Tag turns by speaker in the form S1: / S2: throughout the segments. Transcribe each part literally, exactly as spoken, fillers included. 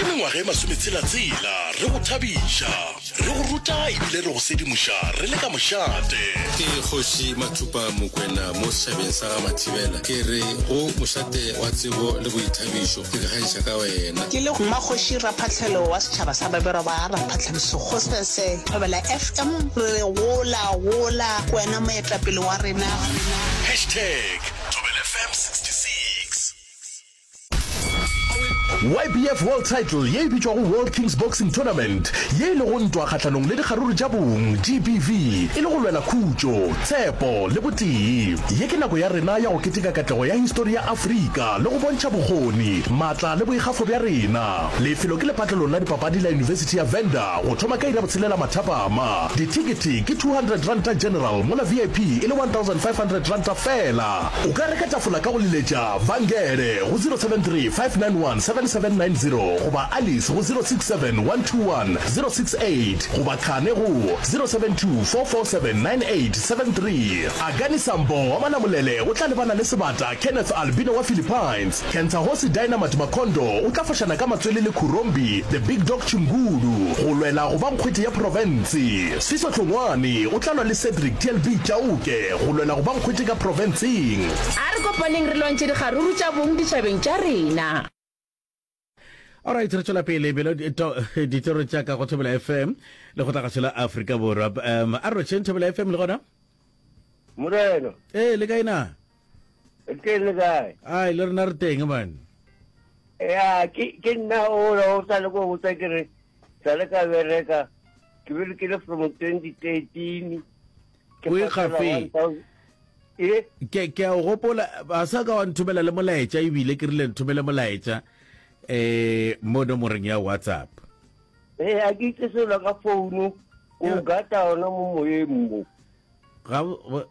S1: ke mengwaga e masometshela-tshela re go thabiša re go ruta ebile re go sedimoša re le ka mošate
S2: ke kgoši Mathupa Mokwena mo setšhabeng sa ga Mathibela ke re go mošate wa tsebo le boithabišo ke kgaiša ka wena
S3: ke le mmakgoši Raphatlhelo wa setšhaba sa babero ba Raphatlhediso Kgosese Thobela F M re gola gola wena moetapele wa rena
S1: hashtag Thobela F M sixty-six.
S4: Y B F World Title ye bitšwa go World Kings Boxing Tournament ye le go ntwa kgatlanong le dikgaruru tša bong G B V e le go lwela khutšo tshepo le botee ye ke nako ya rena ya go keteka katlego ya histori ya Afrika le go bontšha bokgoni maatla le boikgafo bja rena lefelo ke lepatlelong la dipapadi la University ya Venda go thoma ka ira botshelela mathapama ditikete ke two hundred ranta general mola V I P e le one thousand five hundred ranta fela o ka reka tafola ka go leletša Vangere go zero seven three five nine one seven seven nine zero goba Alice go zero six seven one two one zero six eight goba Khane go zero seven two four four seven nine eight seven three Agani Sambo wa Manamolele o tla lebana le sebata Kenneth Albino wa Philippines Kenta Hosi Dynamite Makondo o tla fashana ka matswele le Kurombi the big dog Chungulu go lwela go ba nkgwete ya province Siso Tlongwane o tla lwa le Cedric T L B Chauke go lwela go ba nkgwete ka province
S5: a re kopaneng re lwantse dikgaruru tša bong ditšhabeng tša rena.
S6: All right, re tšwela pele belo ditoro tša ka go Thobela F M le go tlagatšela Afrika Borwa um a re tšeng Thobela F M le gona
S7: Moreno
S6: eh le kae na
S7: ke le kae
S6: ai le rena re teng man
S7: ya ke ke nna o o sa le go go tsa ke re sa le ka bereka ke bile ke le from twenty thirteen
S6: ke o ikgafe
S7: eh
S6: ke ke o gopola ba sa ka wa nthomela le molaetša ebile ke rile nthomela molaetša eh mo nomoreng ya WhatsApp
S7: eh a ke tsela ka phone o gata ona mo moyeng
S6: ga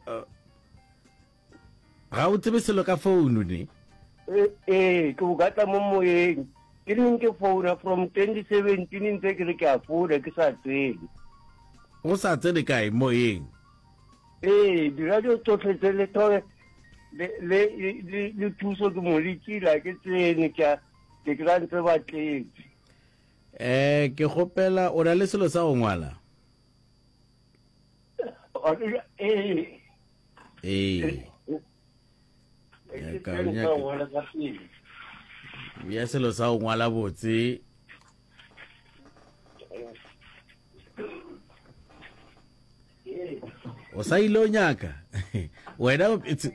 S6: ga o tsebe selo ka phone ne
S7: eh eh ke o gata mo moyeng ke neng ke phone from twenty seventeen ntse ke re ke a phone ke sa tsene
S6: o sa tsene kae moyeng
S7: eh di radio tsotlhe le tole le le le thuso ke mo litila ke tsene ke ke grantse batletse
S6: eh ke gopela o na le selo sa go ngwala
S7: eh
S6: eh ka nya ya selo sa go ngwala botse o sa ilo nyaka wena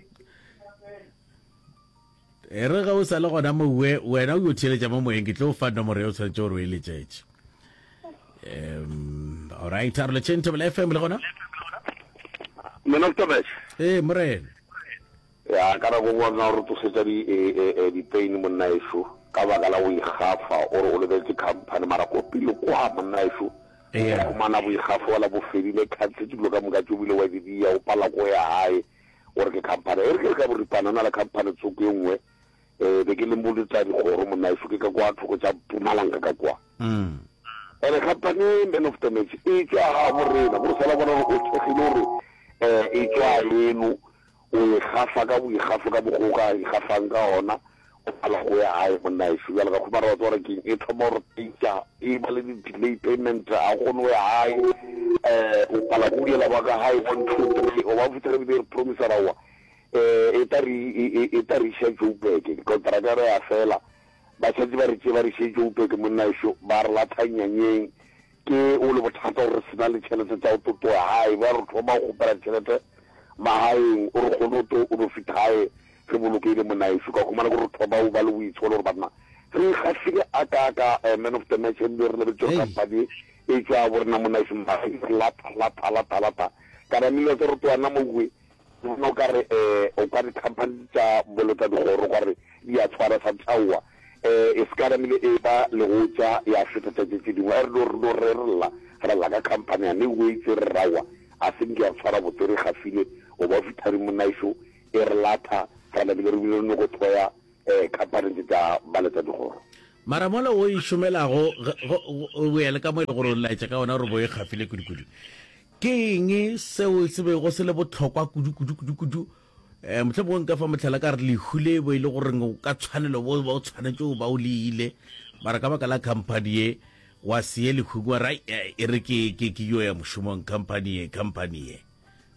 S6: ere ga o sa le gona mo we wena o yo theletša mo moeng ke tlo fa nomoro ya o tshwanetse gore o e letšetše um all right a re letšeng Thobela F M le gona
S8: Mena Tobesh
S6: eh morena
S8: ya ka ra go bona gore tsosetsa di di pain mo nna isho ka baka la o ikgafa o re o lebetse company mara ko pile kwa mo nna isho
S6: eh
S8: o mana bo ikgafa wala bo fedile khatse di loka mo ka tšobile wa di ya o pala go ya hae gore ke company e re ka boripana na la company tsoko e nngwe eh be ke le mbulitsa di goro mo nna isho ke ka kwa thoko tša Pumalanga ka kwa
S6: mm
S8: ere company men of the match e tšwa ha borena bo sala bona go tšhegile gore eh e tšwa leno o ikgafa ka bo ikgafa ka bogoga ikgafang ka ona o pala go ya hae mo nna isho ya le ka go mara tsore ke e thoma gore tša e ba le delay payment a go no ya hae eh o pala go ya la ba ka hae one two three o ba futere be promise rawa eh e tari e tari sha Joburg kontrata ya fela ba tšhatse ba re tše ba re she Joburg mo nna isho ba re la thanyanyeng ke o le bothata gore sena le tšhelete tša o toto hae ba re thoma go pela tšhelete mahaeng o re kgone to o fitae re bolokile mo nna isho ka go mana gore thoba o ba le boitsholo gore bana re gafile aka ka man of the match and re le tšo company e tšwa gore na mo nna isho ba la la la la la ka ra mile tso re tswana mo gwe no ka re eh o ka re company tša bolota di goro ka re di a tshwara sa tšaua eh e ska ra mile e ba le go tša ya feta tša tše dingwe re do re do re la re la ka company ne go itse re rawa a se nge a tshwara botere gafile o ba fitari mo nna isho e re latha ra le le re no go tloya eh company tša baleta di goro
S6: mara mola o ishomelago o ya le ka mo gore o laetša ka ona gore bo e gafile kudikudu ke eng seo se be go se le botlhokwa kudu-kudu-kudu eh motle bo nka fa motlhala ka re le hule bo ile gore o ka tshwanelo bo ba o tshwanetse o ba o leile mara ka baka la company e wa sie le khugwa ra e re ke ke ke yo ya moshomong company e company e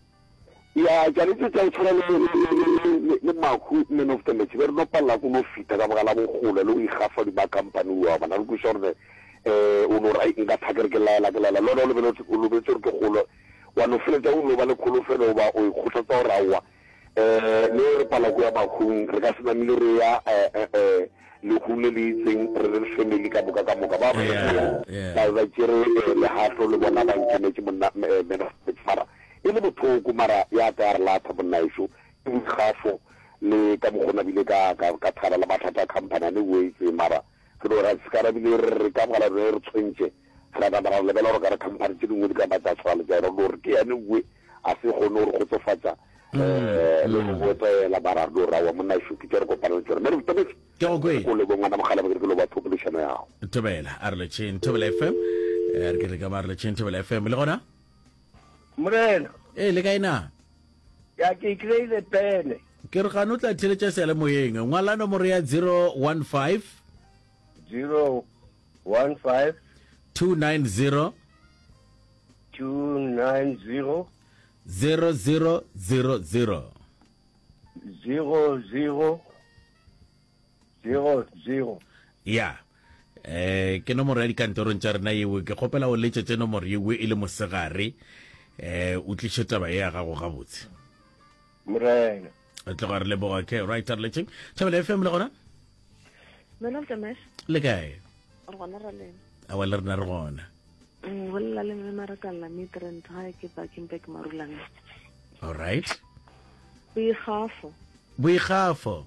S8: ya ja le tsa tshwana le le makhu men of the match re no palla go no fita ka baka la bogole le o igafa di ba company wa bana go short eh uno ra inga thagergela la la lo lo lo lo lo be tsore ke golo wa no fela ja uno ba le kholo fela ba o ikgotsa tsa rawa eh le re pala go ya bakhu re ka sena mile re ya eh le khule le tseng re re family ka boka ka moka ba ba ba ba tsere le hatlo le bona ba nkene ke monna mena fara e le bothoko mara ya ka re la tha bona isho e khafo le ka mogona bile ka ka thara la mathata company ne we tse mara ke do ra skara bile re ka bala re re tshwentse ra ba ba le bela re ka company tse dingwe di ka ba tsa tswala ja ro re ke ya ne we a se go no re go tsofatsa eh le go tsa la bara do ra wa monna isho ke re go pala tsere me re tebe
S6: ke go go
S8: go le go ngana mogala ba ke lo ba population ya
S6: tobela a re le chin tobela fm e re ke le ka ba re le chin tobela fm le gona
S7: morena
S6: e le kaina
S7: ya ke kreile pene
S6: ke re gano tla theletša sele moyeng ngwala nomoro ya zero one five
S7: zero one five
S6: two nine zero
S7: two nine zero
S6: zero zero zero zero
S7: zero zero zero zero
S6: ya eh ke nomoro ya dikantorong tša rena yewe ke kgopela o letšetse nomoro yewe e le mosegare eh o tliše taba e ya gago gabotse
S7: morena
S6: a tlo ga re leboga ke right are letšeng thabela fm le gona
S9: Men of the mess.
S6: le kae
S9: Or gona ra le.
S6: a wa le rena re gona
S9: Mm, wala le me maraka la mitrend ha ke baking back marulana.
S6: all right
S9: Bi khafo.
S6: boikgafo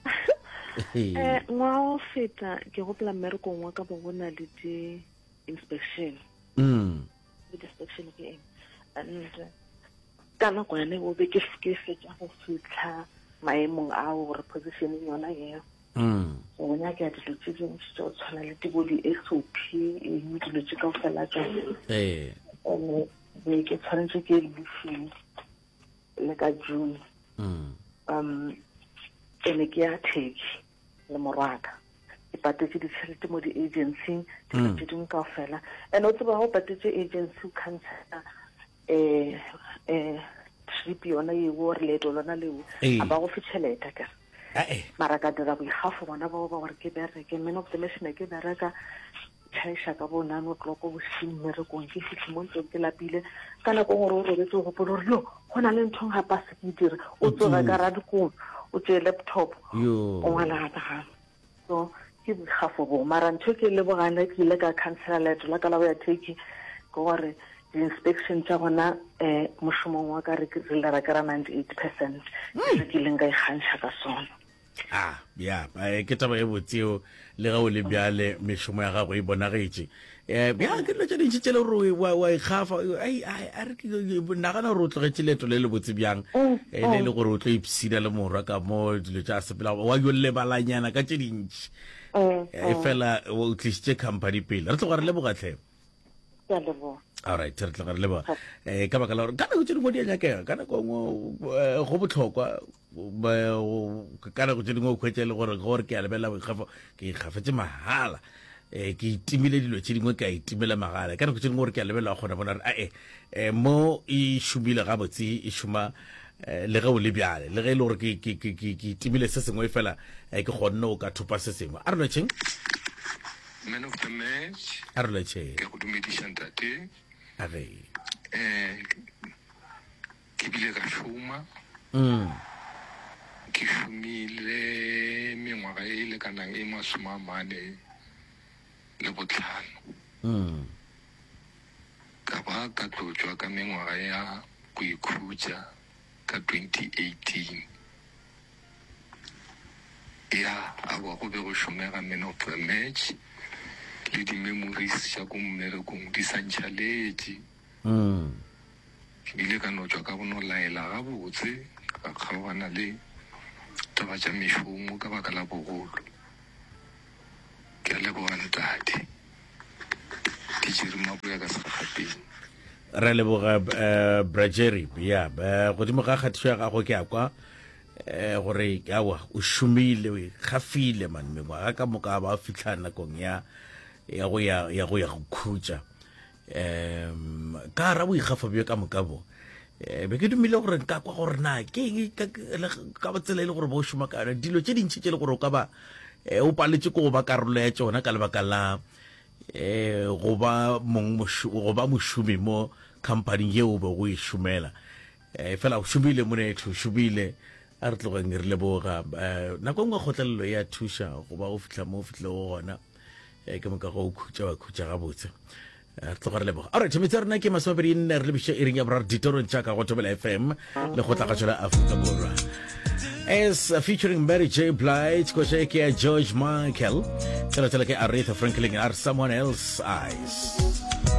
S9: Eh ngwa o feta ke go pla merko ngwa ka bona le di inspection.
S6: mm
S9: The inspection ke eng. And kana kwa ne o be ke ke fetsa go fitla maemong a o re position yona ye.
S6: mm
S9: O nya ke a di tse dingwe tse o tshwana le tibodi S O P e mo dilo tse ka fela tsa.
S6: eh
S9: Um, we ke tshwanetse ke le feel le ka June.
S6: mm
S9: Um ene ke ya take le moraka e patetse ditšhelete mo di agency di dingwe ka fela and o tseba go patetse agency o cancela eh eh trip yona ye wo re leto lona leo a ba go fitšheleta ka
S6: eh
S9: mara ka dira boikgafo bona ba ba gore ke bereke men of the machine ke bereka tšhaisha ka bona no tloko bo shime re go ke fitlhe mo ntse ke lapile kana go gore o robetse go polo re yo gona le ntho ga pase ke dire o tsoga ka ra dikolo o tse laptop
S6: yo
S9: o ngala ba so ke boikgafo bo mara ntho ke le bogana ke ile ka cancela leto la ka la ya take go gore the inspection tsa bona eh moshomong wa ka re ke le ra ka ninety-eight percent ke le nka ikgantsha ka sona
S6: ah ya ba ke taba e botseo le ga o le bjale meshomo ya gago e bonagetse eh ya ke le tšedi tšele re wa wa ikgafa ai a re ke nagana re o tlogetse leto le le botse bjang e le le gore o tlo ipsina le morwa ka mo dilo tša sepela wa yo le balanyana ka tše dintši e fela o tlisitše company pele re tloga re le bogatlhe
S9: ya le bo
S6: all right re tloga re le ba eh ka baka la gore kana go tšedi go di nyakega kana go go botlhokwa kana go tšedi go khwetša le gore gore ke a lebela boikgafo ke ikgafetse mahala eh ke itimile dilo tše dingwe ka itimela magala kana go tšedi gore ke a lebela gona bona re eh mo e šomile gabotse e šoma le ge o le bjale le ge e le gore ke ke ke ke itimile se sengwe fela ke kgonne o ka thopa se sengwe a re lwetšeng
S2: Man of the match
S6: a re lwetšeng
S2: ke go dumediša ntate
S6: a ge
S2: eh ke bile ka šoma
S6: mm
S2: ke šomile mengwaga e lekanang e masome a mane le botlhano
S6: mm
S2: ka ba ka tlotšwa ka mengwaga ya go ikhutša ka twenty eighteen ya a ba go be go šomega man of the match le di-memories tša ko mmerekong di sa ntšhaletše
S6: mm
S2: ke bile ka no tšwa ka bono laela gabotse ka kgaogana le taba tša mešomo ka baka la bogolo ke a leboga ntate di tšere maboya ka segagapeng
S6: re leboga brajeri ya godimo ga kgatišo ya gago ke a kwa eh gore awa o shumile o gafile man mengwaga ka moka ba fitlha nakong ya ya go ya ya go ya go khutsa em ka ra bo igafa bjo ka moka bo eh be ke dumile gore ka kwa gore na ke ka ba tsela ile gore bo shuma kana dilo tše dintši tše le gore o ka ba o paletse go ba karolo ya tsona ka lebaka la eh go ba mong go ba mošomi mo company yeo be go e šomela eh fela o šomile mo ne o šomile a re tlogeng re leboga nako ngwe kgotlelelo ya thuša go ba o fitla mo fitle go gona ke mo ka go khutša wa khutša ga botse re tloga re leboga alright metsa rena ke masomabedi nne re lebiša e reng ya boraro ditorong tša ka go tobela F M le go tla ka tšola Afrika Borwa as featuring Mary J. Blige ko ke ya George Michael tsela tsela ke Aretha Franklin are someone else's eyes.